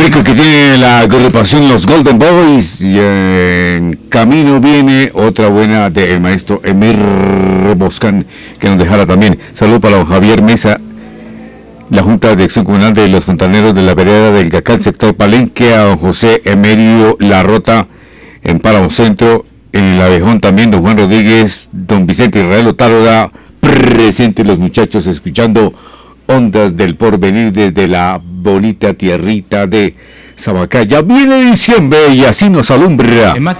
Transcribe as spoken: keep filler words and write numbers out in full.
rico que tiene la agrupación Los Golden Boys. Y en camino viene otra buena del maestro Emir Boscan, que nos dejara también. Saludos para don Javier Mesa, la Junta de Acción Comunal de los Fontaneros de la Vereda del Cacal, sector Palenque, a don José Emerio Larrota en Páramo Centro, en el Abejón también, don Juan Rodríguez, don Vicente Israel Otárola, presente los muchachos escuchando Ondas del Porvenir desde la bonita tierrita de Sabacá. Ya viene diciembre y así nos alumbra